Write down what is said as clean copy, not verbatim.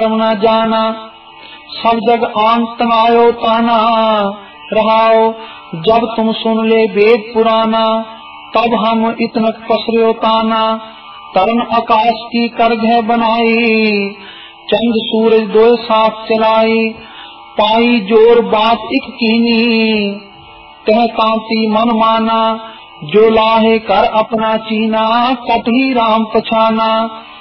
धर्म न जाना। सब जग आंत आयो ताना, रहाओ जब तुम सुन ले वेद पुराना। तब हम इतनक पसर्यो ताना, तरन आकाश की करघे बनाई। चंद सूरज दो साथ चलाई, पाई जोर बात इक कीनी। कह कांति मन माना, जो लाहे कर अपना चीना। कटही राम पछाना,